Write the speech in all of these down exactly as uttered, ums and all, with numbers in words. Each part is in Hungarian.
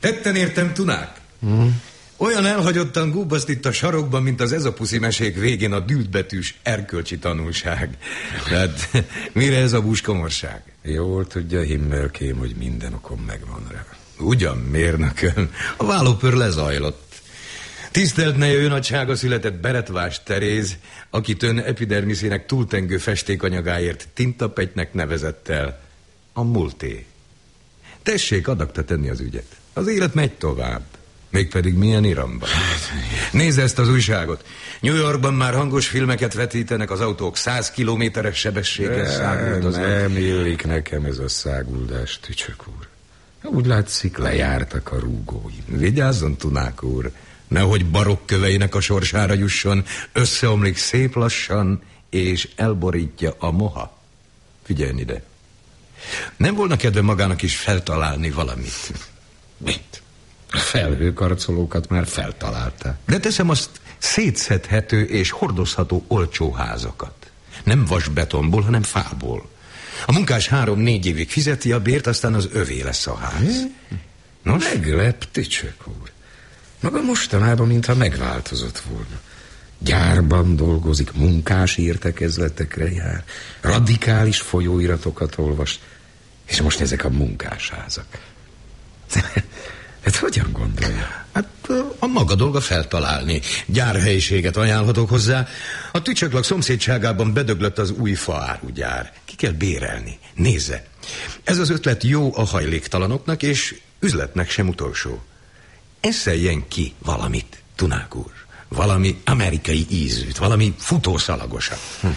Tetten értem, Tunák? Hmm. Olyan elhagyottan gúbaszt itt a sarokban, mint az ezopuszi mesék végén a dültbetűs erkölcsi tanulság. Tehát mire ez a búskomorság? Jól tudja Himmelkém, hogy minden okom megvan rá. Ugyan, mérnököm, a vállópör lezajlott. Tisztelt neje ő nagysága született Beretvás Teréz, akit ön epidermiszének túltengő festékanyagáért tintapetynek nevezett el. A múlté. Tessék adakta tenni az ügyet. Az élet megy tovább. Mégpedig milyen iramban. Nézd ezt az újságot. New Yorkban már hangos filmeket vetítenek, az autók száz kilométeres sebességgel száguldoznak. Nem illik nekem ez a száguldás, Tücsök úr. Úgy látszik, lejártak a rúgóim. Vigyázzon, Tunák úr, nehogy barokk köveinek a sorsára jusson, összeomlik szép lassan, és elborítja a moha. Figyelj ide. Nem volna kedve magának is feltalálni valamit? Mit? A felhőkarcolókat már feltalálták. De teszem azt, szétszedhető és hordozható olcsó házakat. Nem vasbetonból, hanem fából. A munkás három-négy évig fizeti a bért, aztán az övé lesz a ház. Nos? Meglep, Tücsök úr. Maga mostanában, mintha megváltozott volna. Gyárban dolgozik, munkás értekezletekre jár, radikális folyóiratokat olvas, és most ezek a munkásházak. Hát hogyan gondolja? Hát a maga dolga feltalálni. Gyárhelyiséget ajánlhatok hozzá. A Tücsöklak szomszédságában bedöglött az új faárugyár. Ki kell bérelni. Nézze, ez az ötlet jó a hajléktalanoknak, és üzletnek sem utolsó. Eszeljen ki valamit, Tunák úr. Valami amerikai ízűt, valami futószalagosat. Hm.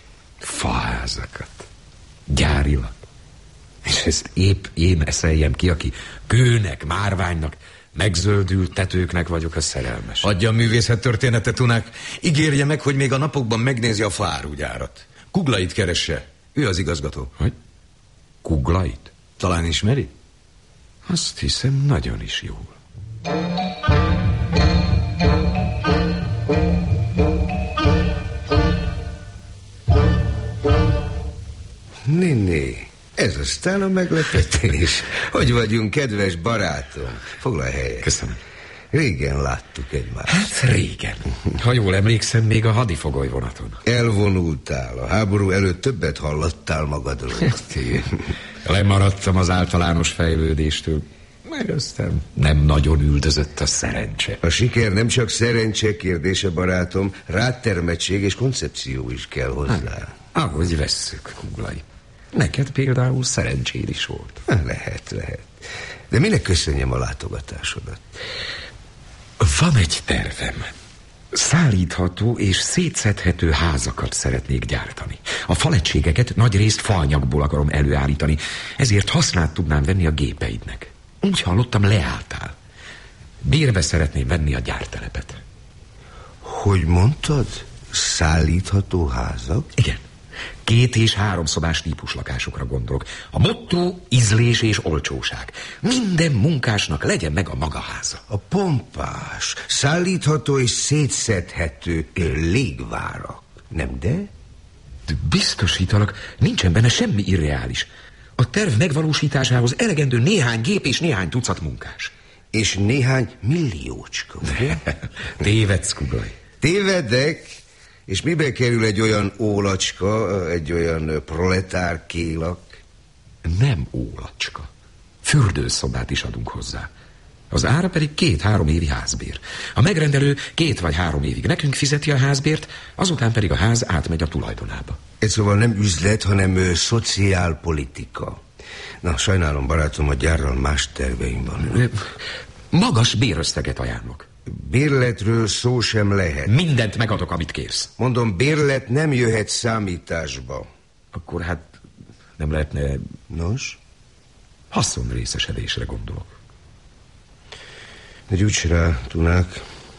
Faházakat. Gyárilag. És ezt épp én eszeljem ki, aki kőnek, márványnak, megzöldült tetőknek vagyok a szerelmes. Adja a művészet története, Tunák. Ígérje meg, hogy még a napokban megnézi a faárugyárat. Kuglait keresse. Ő az igazgató. Hogy? Kuglait? Talán ismeri? Azt hiszem, nagyon is jól. Néné, ez aztán a meglepetés. Hogy vagyunk, kedves barátom? Foglalj helyet. Köszönöm. Régen láttuk egymást. Hát régen. Ha jól emlékszem, még a hadifogoly vonaton. Elvonultál. A háború előtt többet hallottál magadról. Lemaradtam az általános fejlődéstől. Meg aztán nem nagyon üldözött a szerencse. A siker nem csak szerencse kérdése, barátom. Rátermettség és koncepció is kell hozzá. Hát, ahogy vesszük, Kuglai. Neked például szerencséd is volt. Lehet, lehet. De minek köszönjem a látogatásodat? Van egy tervem. Szállítható és szétszedhető házakat szeretnék gyártani. A falegységeket nagyrészt faanyagból akarom előállítani, ezért hasznát tudnám venni a gépeidnek. Úgy hallottam, leálltál. Bérbe szeretném venni a gyártelepet. Hogy mondtad? Szállítható házak? Igen. Két és három szobás típuslakásokra gondolok. A motto ízlés és olcsóság. Minden munkásnak legyen meg a maga háza. A pompás, szállítható és szétszedhető légvárak. Nem de? de biztosítalak, nincsen benne semmi irreális. A terv megvalósításához elegendő néhány gép és néhány tucat munkás. És néhány milliócska. Tévedsz, Kuglai. Tévedek? És mibe kerül egy olyan ólacska, egy olyan proletár kélak? Nem ólacska. Fürdőszobát is adunk hozzá. Az ára pedig két-három évi házbér. A megrendelő két vagy három évig nekünk fizeti a házbért, azután pedig a ház átmegy a tulajdonába. Ez szóval nem üzlet, hanem ö, szociálpolitika. Na, sajnálom, barátom, a gyárral más terveim van. Magas bérösszeget ajánlok. Bérletről szó sem lehet. Mindent megadok, amit kérsz. Mondom, bérlet nem jöhet számításba. Akkor hát nem lehetne... Nos? Haszonrészesedésre gondolok. Ne gyújts rá, Tunák.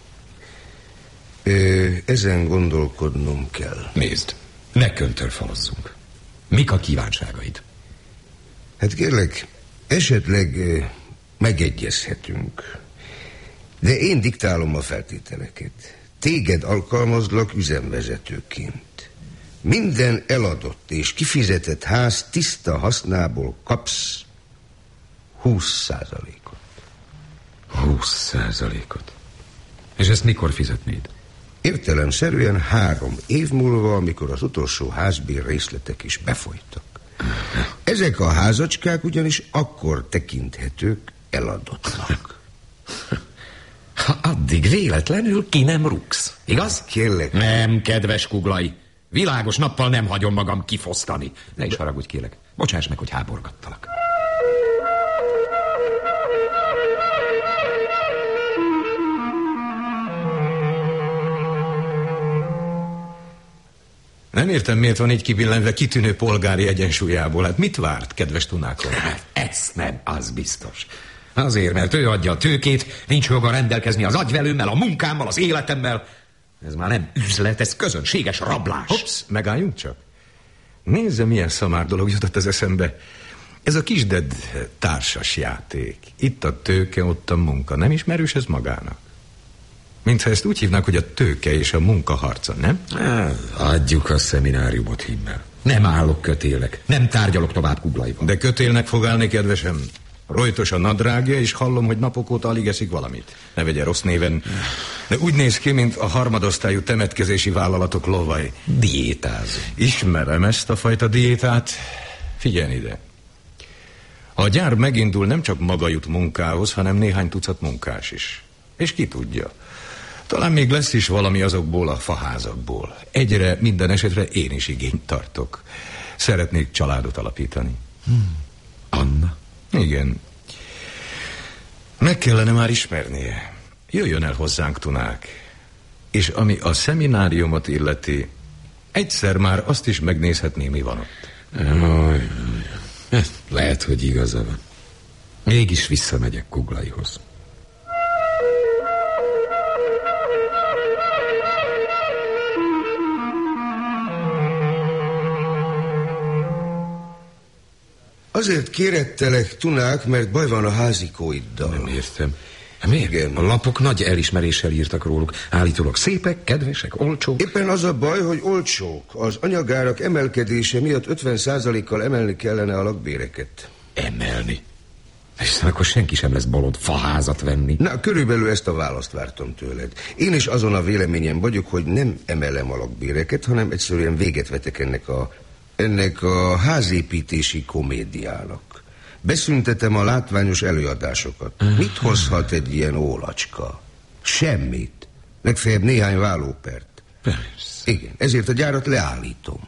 Ö, ezen gondolkodnom kell. Nézd, ne köntörfalazzunk. Mik a kívánságaid? Hát kérlek, esetleg ö, megegyezhetünk. De én diktálom a feltételeket. Téged alkalmazlak üzemvezetőként. Minden eladott és kifizetett ház tiszta hasznából kapsz húsz százalékot. Húsz százalékot. És ezt mikor fizetnéd? Értelemszerűen három év múlva, amikor az utolsó házbér részletek is befolytak. Ezek a házacskák ugyanis akkor tekinthetők eladottnak. Ha addig véletlenül ki nem rúgsz, igaz? Kérlek. Nem, kedves Kuglai. Világos nappal nem hagyom magam kifosztani. Ne is haragudj, kérlek. Bocsáss meg, hogy háborgattalak. Nem értem, miért van így kibillenve kitűnő polgári egyensúlyából. Hát mit várt, kedves Tunákon? Hát ezt nem, az biztos. Azért, mert ő adja a tőkét, nincs joga rendelkezni az agyvelőmmel, a munkámmal, az életemmel. Ez már nem üzlet, ez közönséges rablás. Hopsz, megálljunk csak. Nézze, milyen szamár dolog jutott az eszembe. Ez a kisded társas játék. Itt a tőke, ott a munka. Nem ismerős ez magának? Mintha ezt úgy hívnák, hogy a tőke és a munka harca, nem? Há, adjuk a szemináriumot, Himmel. Nem állok kötélek, nem tárgyalok tovább Kuglaival. De kötélnek fog állni, kedvesem. Rojtos a nadrágja, és hallom, hogy napok óta alig eszik valamit. Ne vegye rossz néven. De úgy néz ki, mint a harmadosztályú temetkezési vállalatok lovai. Diétázom. Ismerem ezt a fajta diétát. Figyelj ide. Ha a gyár megindul, nem csak maga jut munkához, hanem néhány tucat munkás is. És ki tudja. Talán még lesz is valami azokból a faházakból. Egyre, minden esetre én is igényt tartok. Szeretnék családot alapítani. Hmm. Anna? Igen. Meg kellene már ismernie. Jöjjön el hozzánk, Tunák. És ami a szemináriumot illeti, egyszer már azt is megnézhetné, mi van ott. Jaj, jaj. Lehet, hogy igaza van. Mégis visszamegyek Kuglaihoz. Azért kérettelek, Tunák, mert baj van a házikóiddal. Nem értem. Miért? Igen. A lapok nagy elismeréssel írtak róluk. Állítólag szépek, kedvesek, olcsók. Éppen az a baj, hogy olcsók. Az anyagárak emelkedése miatt ötven százalékkal emelni kellene a lakbéreket. Emelni? És akkor senki sem lesz bolond faházat venni. Na, körülbelül ezt a választ vártam tőled. Én is azon a véleményen vagyok, hogy nem emelem a lakbéreket, hanem egyszerűen véget vetek ennek a, ennek a házépítési komédiának. Beszüntetem a látványos előadásokat. Uh-huh. Mit hozhat egy ilyen ólacska? Semmit. Legfeljebb néhány vállópert. Persze. Igen, ezért a gyárat leállítom.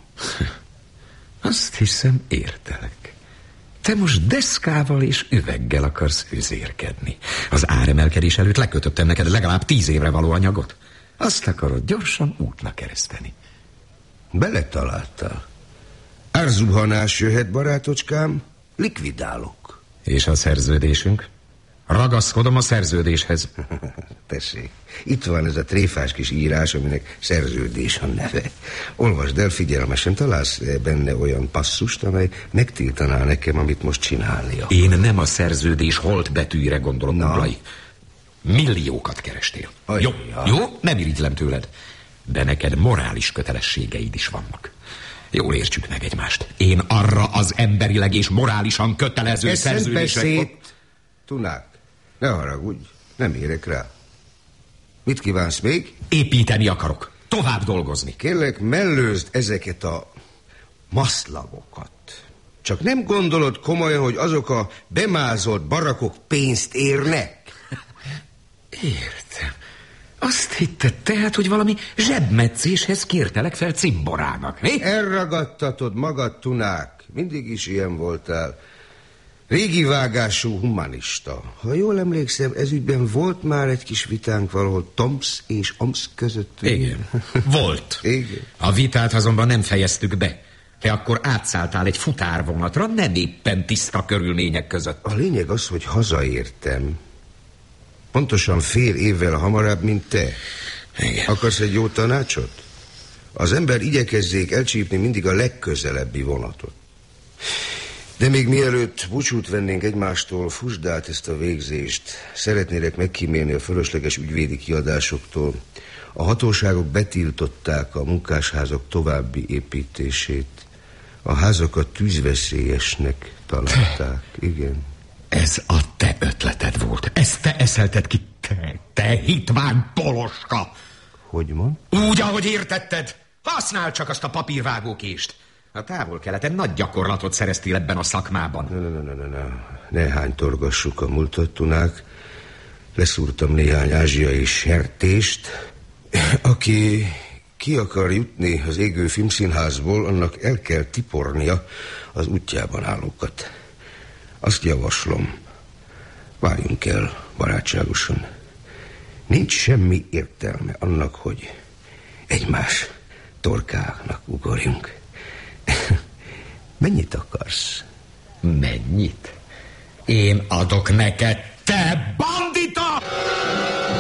Azt hiszem, értelek. Te most deszkával és üveggel akarsz üzérkedni. Az áremelkedés előtt lekötöttem neked legalább tíz évre való anyagot. Azt akarod gyorsan útnak kereszteni. Beletaláltál. Árzuhanás jöhet, barátocskám, likvidálok. És a szerződésünk? Ragaszkodom a szerződéshez. Tessék, itt van ez a tréfás kis írás, aminek szerződés a neve. Olvasd el figyelmesen, találsz benne olyan passzust, amely megtiltaná nekem, amit most csinálnia. Én nem a szerződés holt betűire gondolok, Kuglai. Milliókat kerestél. Aj, jó, aj. jó, nem irigylem tőled. De neked morális kötelességeid is vannak. Jól értsük meg egymást. Én arra az emberileg és morálisan kötelező Ez szerződésre... beszéd, Tunák, ne haragudj, nem érek rá. Mit kívánsz még? Építeni akarok. Tovább dolgozni. Kérlek, mellőzd ezeket a maszlagokat. Csak nem gondolod komolyan, hogy azok a bemázolt barakok pénzt érnek? Értem. Azt hitted tehát, hogy valami zsebmetszéshez kértelek fel cimborának, mi? Elragadtatod magad, Tunák. Mindig is ilyen voltál. Régi vágású humanista. Ha jól emlékszem, ezügyben volt már egy kis vitánk valahol Tomsz és Omsz között. Igen, volt. Igen. A vitát azonban nem fejeztük be. Te akkor átszálltál egy futárvonatra, nem éppen tiszta körülmények között. A lényeg az, hogy hazaértem. Pontosan fél évvel hamarabb, mint te. Igen. Akarsz egy jó tanácsot? Az ember igyekezzék elcsípni mindig a legközelebbi vonatot. De még mielőtt búcsút vennénk egymástól, fusd át ezt a végzést. Szeretnélek megkímélni a fölösleges ügyvédi kiadásoktól. A hatóságok betiltották a munkásházak további építését. A házakat tűzveszélyesnek találták. Igen. Ez a te ötleted volt. Ezt te eszelted ki, te, te hitvány poloska. Hogy mond? Úgy, ahogy értetted. Használd csak azt a papírvágókést. A távol-keleten nagy gyakorlatot szereztél ebben a szakmában. Ne, ne, ne, ne, ne. Ne hánytorgassuk a múltat, Tunák. Leszúrtam néhány ázsiai sertést. Aki ki akar jutni az égő filmszínházból, annak el kell tipornia az útjában állókat. Azt javaslom, várjunk el barátságosan. Nincs semmi értelme annak, hogy egymás torkának ugorjunk. Mennyit akarsz? Mennyit? Én adok neked, te bandit!